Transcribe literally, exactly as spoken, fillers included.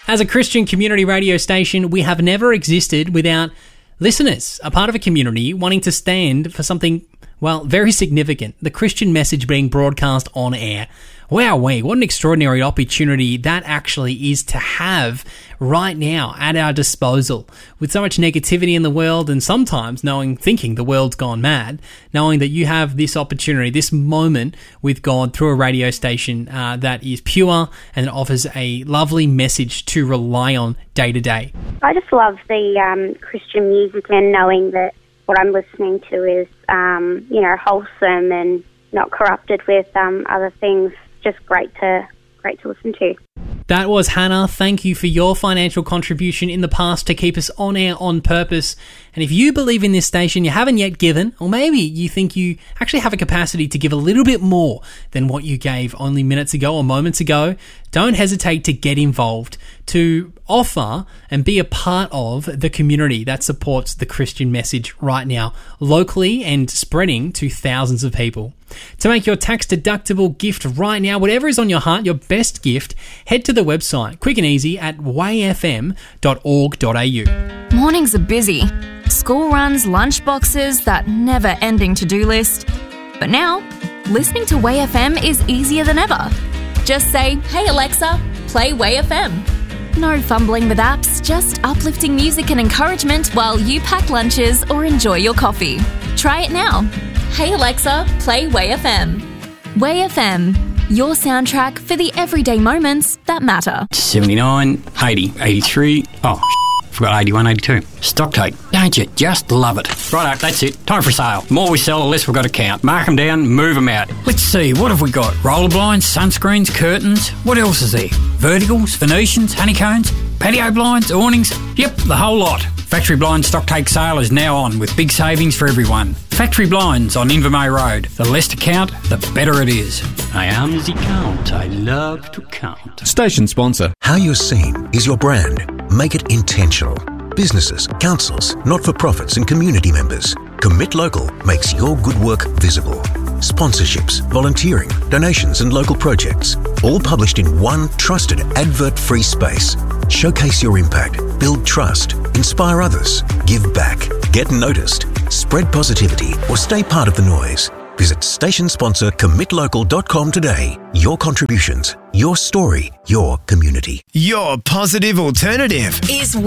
As a Christian community radio station, we have never existed without listeners, a part of a community wanting to stand for something, well, very significant, the Christian message being broadcast on air. Wowee, what an extraordinary opportunity that actually is to have right now at our disposal. With so much negativity in the world, and sometimes knowing, thinking the world's gone mad, knowing that you have this opportunity, this moment with God through a radio station uh, that is pure and offers a lovely message to rely on day to day. I just love the um, Christian music and knowing that what I'm listening to is, um, you know, wholesome and not corrupted with um, other things. Just great to great to listen to. That was Hannah. Thank you for your financial contribution in the past to keep us on air on purpose. And if you believe in this station, you haven't yet given, or maybe you think you actually have a capacity to give a little bit more than what you gave only minutes ago or moments ago, don't hesitate to get involved, to offer and be a part of the community that supports the Christian message right now, locally and spreading to thousands of people. To make your tax-deductible gift right now, whatever is on your heart, your best gift, head to the website, quick and easy, at way f m dot org dot a u. Mornings are busy. School runs, lunch boxes, that never-ending to-do list. But now, listening to Way F M is easier than ever. Just say, "Hey Alexa, play Way F M." No fumbling with apps, just uplifting music and encouragement while you pack lunches or enjoy your coffee. Try it now. Hey Alexa, play Way F M. Way F M, your soundtrack for the everyday moments that matter. seventy-nine, eighty, eighty-three, oh, forgot eighty-one, eighty-two. Stock take, don't you just love it? Righto, that's it. Time for sale. The more we sell, the less we've got to count. Mark them down, move them out. Let's see, what have we got? Roller blinds, sunscreens, curtains. What else is there? Verticals, Venetians, honeycombs, patio blinds, awnings. Yep, the whole lot. Factory Blinds stock take sale is now on with big savings for everyone. Factory Blinds on Invermay Road. The less to count, the better it is. I am the count. I love to count. Station sponsor. How you're seen is your brand. Make it intentional. Businesses, councils, not-for-profits and community members. Commit Local makes your good work visible. Sponsorships, volunteering, donations and local projects. All published in one trusted advert-free space. Showcase your impact, build trust, inspire others, give back, get noticed, spread positivity or stay part of the noise. Visit station sponsor commit local dot com today. Your contributions, your story, your community. Your positive alternative Is